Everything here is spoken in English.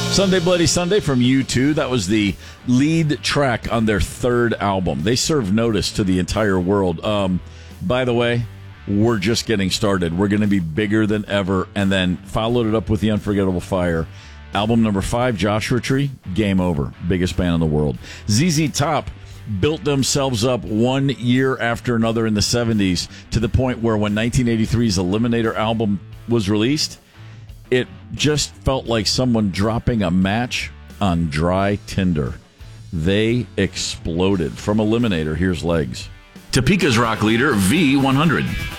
Sunday Bloody Sunday from U2. That was the lead track on their third album. They served notice to the entire world. By the way, we're just getting started. We're going to be bigger than ever. And then followed it up with The Unforgettable Fire. Album number 5, Joshua Tree, game over. Biggest band in the world. ZZ Top built themselves up one year after another in the 70s to the point where when 1983's Eliminator album was released, it just felt like someone dropping a match on dry tinder. They exploded. From Eliminator, here's Legs. Topeka's rock leader, V100.